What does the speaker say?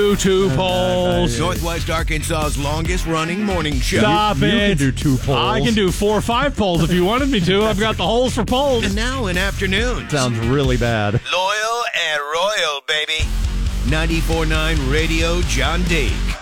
Two polls. Northwest Arkansas's longest-running morning show. Stop You it. can do 2 polls. I can do 4 or 5 polls if you wanted me to. I've got the holes for polls. And now in afternoons. Sounds really bad. Loyal and royal, baby. 94.9 Radio, John Dake.